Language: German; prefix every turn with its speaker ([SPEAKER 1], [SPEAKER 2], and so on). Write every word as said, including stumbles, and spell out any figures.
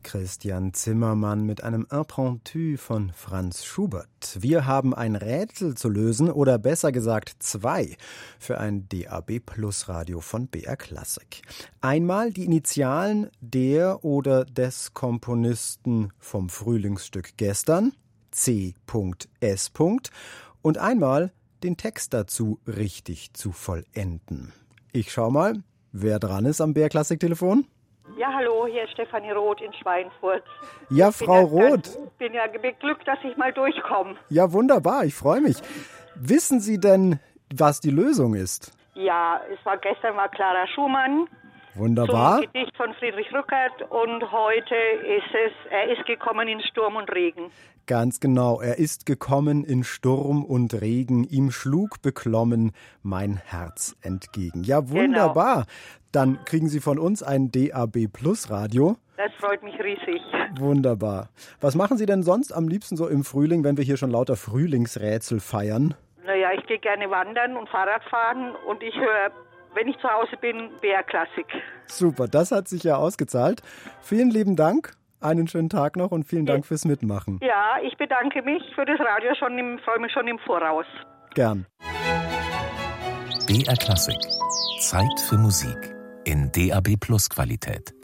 [SPEAKER 1] Christian Zimmermann mit einem Impromptu von Franz Schubert. Wir haben ein Rätsel zu lösen, oder besser gesagt zwei, für ein D A B Plus Radio von B R Classic. Einmal die Initialen der oder des Komponisten vom Frühlingsstück gestern, C S. Und einmal den Text dazu richtig zu vollenden. Ich schau mal, wer dran ist am B R Classic Telefon.
[SPEAKER 2] Ja, hallo, hier ist Stefanie Roth in Schweinfurt.
[SPEAKER 1] Ja, Frau Roth.
[SPEAKER 2] Ich bin ja beglückt, dass ich mal durchkomme.
[SPEAKER 1] Ja, wunderbar, ich freue mich. Wissen Sie denn, was die Lösung ist?
[SPEAKER 2] Ja, es war gestern war Clara Schumann.
[SPEAKER 1] Wunderbar.
[SPEAKER 2] Zum Gedicht von Friedrich Rückert, und heute ist es, er ist gekommen in Sturm und Regen.
[SPEAKER 1] Ganz genau, er ist gekommen in Sturm und Regen, ihm schlug beklommen mein Herz entgegen. Ja, wunderbar. Genau. Dann kriegen Sie von uns ein D A B Plus Radio.
[SPEAKER 2] Das freut mich riesig.
[SPEAKER 1] Wunderbar. Was machen Sie denn sonst am liebsten so im Frühling, wenn wir hier schon lauter Frühlingsrätsel feiern?
[SPEAKER 2] Naja, ich gehe gerne wandern und Fahrrad fahren, und ich höre, wenn ich zu Hause bin, B R Classic.
[SPEAKER 1] Super, das hat sich ja ausgezahlt. Vielen lieben Dank, einen schönen Tag noch und vielen Dank fürs Mitmachen.
[SPEAKER 2] Ja, ich bedanke mich für das Radio, schon im, freue mich schon im Voraus.
[SPEAKER 1] Gern.
[SPEAKER 3] B R Classic. Zeit für Musik in D A B Plus Qualität.